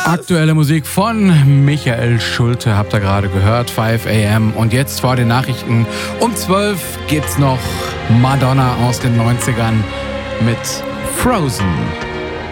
Aktuelle Musik von Michael Schulte, habt ihr gerade gehört, 5 AM. Und jetzt vor den Nachrichten um 12 gibt's noch Madonna aus den 90ern mit Frozen.